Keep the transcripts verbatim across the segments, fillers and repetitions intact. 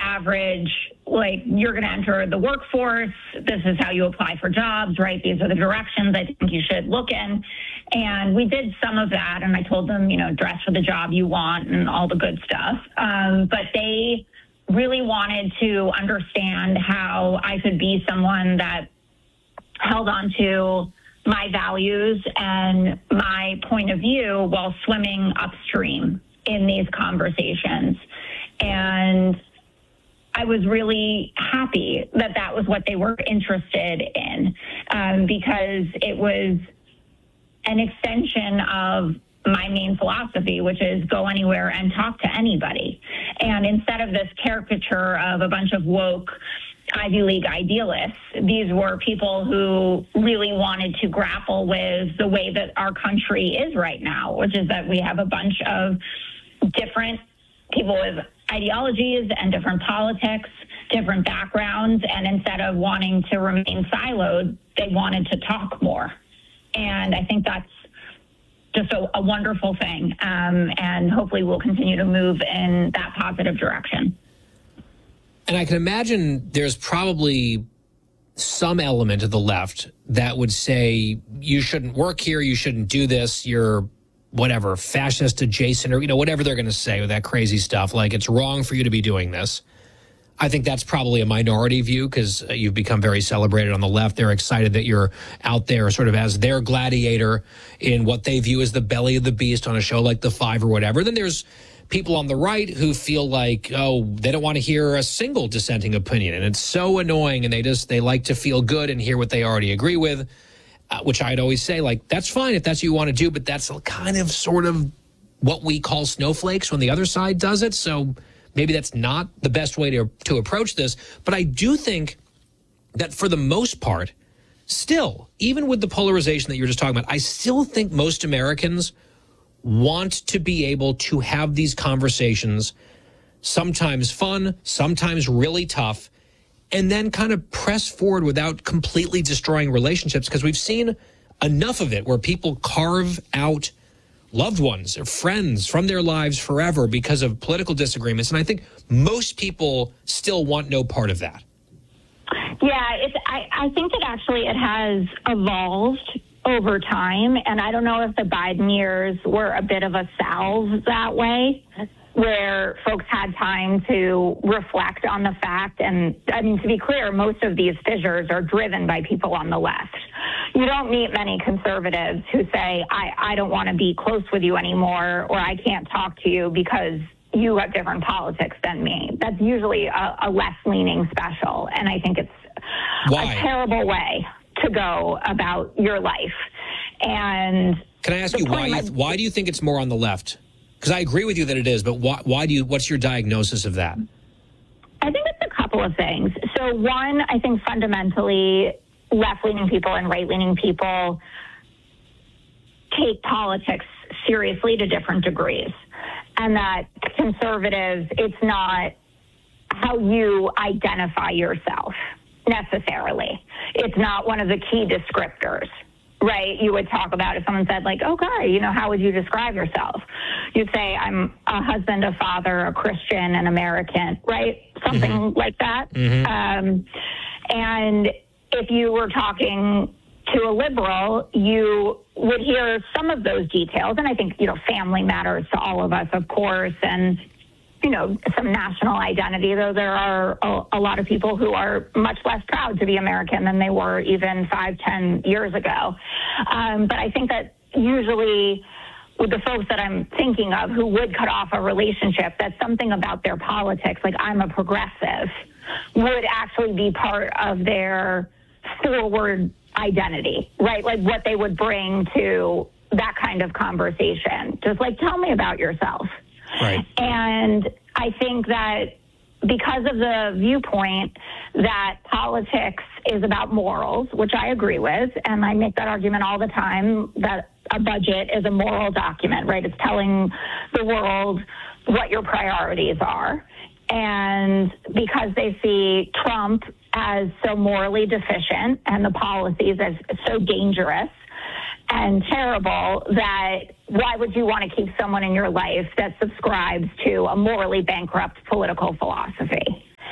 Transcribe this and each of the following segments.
average, like, you're going to enter the workforce. This is how you apply for jobs, right? These are the directions I think you should look in. And we did some of that. And I told them, you know, dress for the job you want and all the good stuff. Um, but they really wanted to understand how I could be someone that held on to my values and my point of view while swimming upstream in these conversations. And I was really happy that that was what they were interested in, um, because it was an extension of my main philosophy, which is go anywhere and talk to anybody. And instead of this caricature of a bunch of woke Ivy League idealists, these were people who really wanted to grapple with the way that our country is right now, which is that we have a bunch of different people with ideologies and different politics, different backgrounds, and instead of wanting to remain siloed, they wanted to talk more. And I think that's just a, a wonderful thing, um, and hopefully we'll continue to move in that positive direction. And I can imagine there's probably some element of the left that would say you shouldn't work here, you shouldn't do this, you're whatever, fascist adjacent, or, you know, whatever they're going to say with that crazy stuff, like it's wrong for you to be doing this. I think that's probably a minority view because you've become very celebrated on the left. They're excited that you're out there sort of as their gladiator in what they view as the belly of the beast on a show like The Five or whatever. Then there's people on the right who feel like, oh, they don't want to hear a single dissenting opinion. And it's so annoying. And they just, they like to feel good and hear what they already agree with, uh, which I'd always say, like, that's fine if that's what you want to do. But that's kind of sort of what we call snowflakes when the other side does it. So maybe that's not the best way to, to approach this. But I do think that for the most part, still, even with the polarization that you were just talking about, I still think most Americans want to be able to have these conversations, sometimes fun, sometimes really tough, and then kind of press forward without completely destroying relationships, because we've seen enough of it where people carve out loved ones or friends from their lives forever because of political disagreements. And I think most people still want no part of that. Yeah, it's, I, I think that actually it has evolved over time. And I don't know if the Biden years were a bit of a salve that way, where folks had time to reflect on the fact. And I mean, to be clear, most of these fissures are driven by people on the left. You don't meet many conservatives who say, I, I don't want to be close with you anymore, or I can't talk to you because you have different politics than me. That's usually a, a left-leaning special. And I think it's Why? a terrible way to go about your life. And can I ask you why? You, why do you think it's more on the left? Because I agree with you that it is, but why, why do you? What's your diagnosis of that? I think it's a couple of things. So one, I think fundamentally, left-leaning people and right-leaning people take politics seriously to different degrees, and that conservatives, it's not how you identify yourself necessarily. It's not one of the key descriptors, right? You would talk about if someone said, like, okay, you know, how would you describe yourself? You'd say, I'm a husband, a father, a Christian, an American, right? Something mm-hmm. like that. Mm-hmm. Um, and if you were talking to a liberal, you would hear some of those details. And I think, you know, family matters to all of us, of course, and you know, some national identity, though there are a, a lot of people who are much less proud to be American than they were even five, ten years ago. Um, but I think that usually with the folks that I'm thinking of who would cut off a relationship, that something about their politics, like I'm a progressive, would actually be part of their forward identity, right? Like what they would bring to that kind of conversation. Just like, tell me about yourself. Right. And I think that because of the viewpoint that politics is about morals, which I agree with, and I make that argument all the time, that a budget is a moral document, right? It's telling the world what your priorities are. And because they see Trump as so morally deficient and the policies as so dangerous and terrible, that why would you want to keep someone in your life that subscribes to a morally bankrupt political philosophy?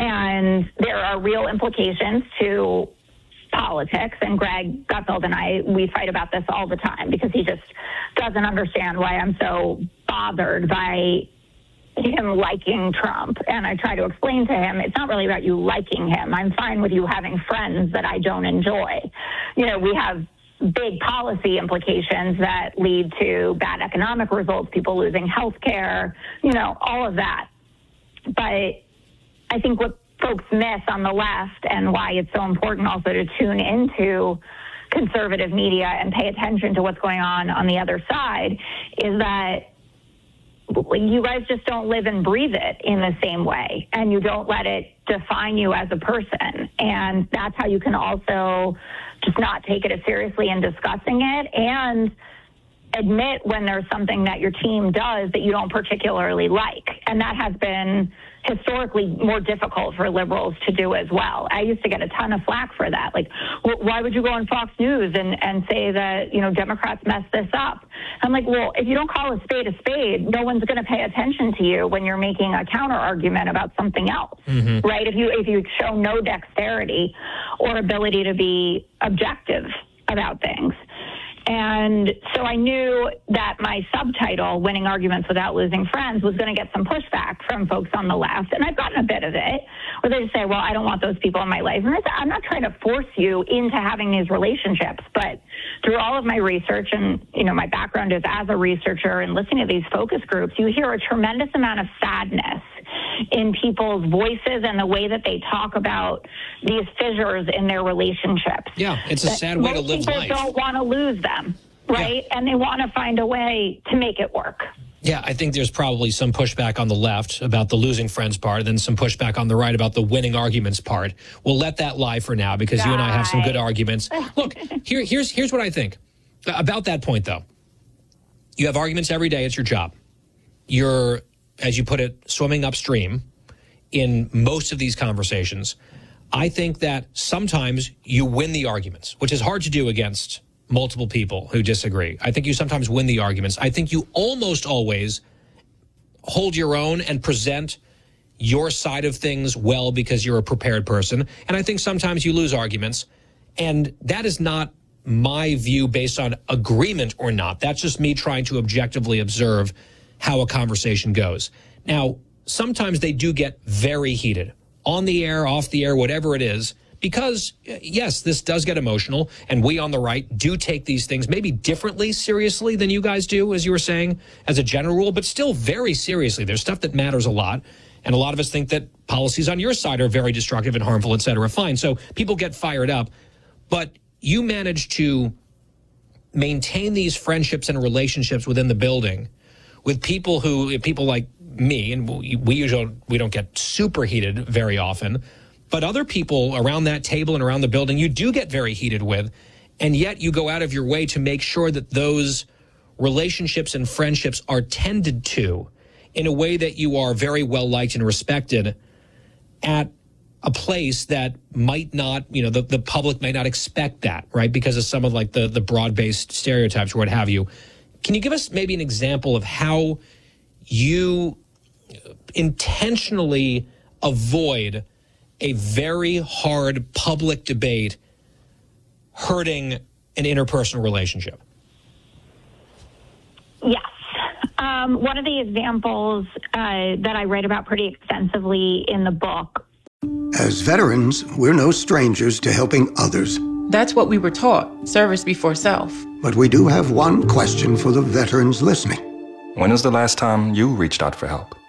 And there are real implications to politics. And Greg Gutfeld and I, we fight about this all the time because he just doesn't understand why I'm so bothered by him liking Trump. And I try to explain to him, it's not really about you liking him. I'm fine with you having friends that I don't enjoy. You know, we have big policy implications that lead to bad economic results, people losing health care, you know, all of that. But I think what folks miss on the left and why it's so important also to tune into conservative media and pay attention to what's going on on the other side is that you guys just don't live and breathe it in the same way, and you don't let it define you as a person. And that's how you can also just not take it as seriously in discussing it and admit when there's something that your team does that you don't particularly like. And that has been historically more difficult for liberals to do as well. I used to get a ton of flack for that. Like, well, why would you go on Fox News and, and say that, you know, Democrats messed this up? I'm like, well, if you don't call a spade a spade, no one's going to pay attention to you when you're making a counter argument about something else, mm-hmm. right? If you, if you show no dexterity or ability to be objective about things. And so I knew that my subtitle, Winning Arguments Without Losing Friends, was going to get some pushback from folks on the left. And I've gotten a bit of it, where they just say, well, I don't want those people in my life. And I said, I'm not trying to force you into having these relationships. But through all of my research, and, you know, my background is as a researcher and listening to these focus groups, you hear a tremendous amount of sadness in people's voices and the way that they talk about these fissures in their relationships. Yeah, it's a sad way to live life. Most people don't want to lose them, right? Yeah. And they want to find a way to make it work. Yeah, I think there's probably some pushback on the left about the losing friends part, then some pushback on the right about the winning arguments part. We'll let that lie for now because you and I have some good arguments. Look, here, here's here's what I think about that point, though. You have arguments every day. It's your job. You're, as you put it, swimming upstream in most of these conversations. I think that sometimes you win the arguments, which is hard to do against multiple people who disagree. I think you sometimes win the arguments. I think you almost always hold your own and present your side of things well because you're a prepared person. And I think sometimes you lose arguments. And that is not my view based on agreement or not. That's just me trying to objectively observe how a conversation goes. Now, sometimes they do get very heated on the air, off the air, whatever it is, because, yes, this does get emotional, and we on the right do take these things maybe differently seriously than you guys do, as you were saying, as a general rule, but still very seriously. There's stuff that matters a lot, and a lot of us think that policies on your side are very destructive and harmful, et cetera. Fine, so people get fired up, but you manage to maintain these friendships and relationships within the building with people who, people like me, and we usually we don't get super heated very often, but other people around that table and around the building, you do get very heated with, and yet you go out of your way to make sure that those relationships and friendships are tended to in a way that you are very well liked and respected at a place that might not, you know, the, the public might not expect that, right? Because of some of like the, the broad-based stereotypes or what have you. Can you give us maybe an example of how you intentionally avoid a very hard public debate hurting an interpersonal relationship? Yes. Um, one of the examples uh, that I write about pretty extensively in the book. As veterans, we're no strangers to helping others. That's what we were taught, service before self. But we do have one question for the veterans listening. When was the last time you reached out for help?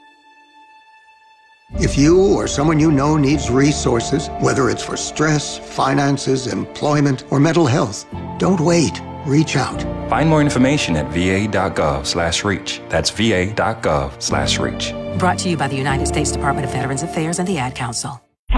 If you or someone you know needs resources, whether it's for stress, finances, employment, or mental health, don't wait. Reach out. Find more information at va.gov slash reach. That's va.gov slash reach. Brought to you by the United States Department of Veterans Affairs and the Ad Council.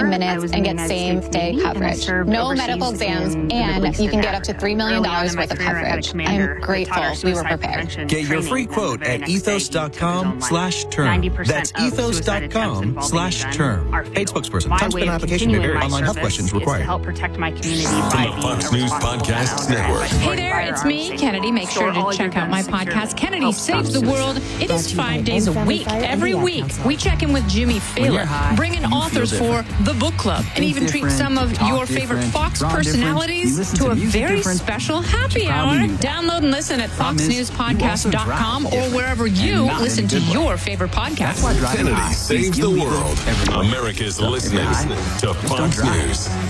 fifteen minutes and get same-day coverage. No medical exams, and you can get up to three million dollars worth of coverage. I'm grateful we were prepared. Get your free quote at ethos.com slash term. That's ethos.com slash term. Paid spokesperson. Time spent on application may vary. Online health questions required. Help protect my community From the Fox News Podcasts Network. Hey there, it's me, Kennedy. Make sure to check out my podcast, Kennedy Saves the World. It is five days a week. Every week, we check in with Jimmy Fallon, bring in authors for the book club, and even treat some of your favorite Fox personalities to a very special happy hour. Download and listen at fox news podcast dot com or wherever you listen to your favorite podcast. Kennedy Saves the World. America's listening to Fox News.